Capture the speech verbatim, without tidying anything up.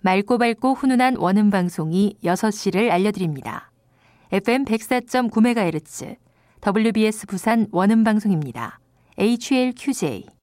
맑고 밝고 훈훈한 원음 방송이 여섯 시를 알려드립니다. 에프엠 백사 점 구 메가헤르츠 더블유비에스 부산 원음 방송입니다. 에이치엘큐제이